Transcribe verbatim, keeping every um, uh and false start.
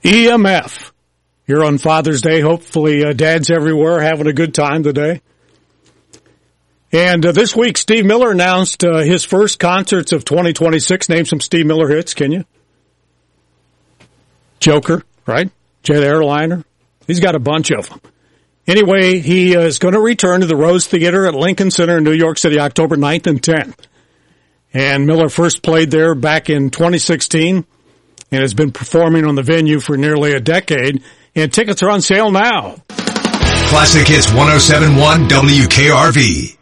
E M F. Here on Father's Day, hopefully uh, dads everywhere having a good time today. And uh, this week, Steve Miller announced uh, his first concerts of twenty twenty-six. Name some Steve Miller hits, can you? Joker, right? Jet Airliner. He's got a bunch of them. Anyway, he uh, is going to return to the Rose Theater at Lincoln Center in New York City, October ninth and tenth. And Miller first played there back in twenty sixteen and has been performing on the venue for nearly a decade. And tickets are on sale now. Classic Hits one oh seven point one W K R V.